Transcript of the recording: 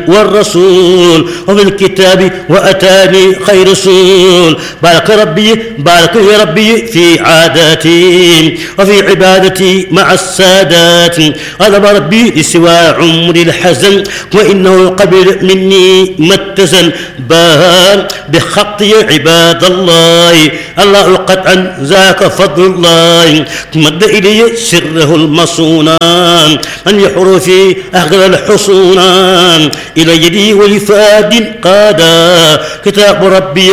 والرسول وفي الكتاب وأتاني خير رسول. بارك يا ربي في عاداتي وفي عبادتي مع السادات. غضب ربي لسوى عمري الحزن وإنه قبل مني ما اتزن. بان بخطي عباد الله الله قطعا ذاك فضل الله. مد إلي سره المصونان من يحرفي أغلى الحصونان إلى يدي ولفاد قادا كتاب ربي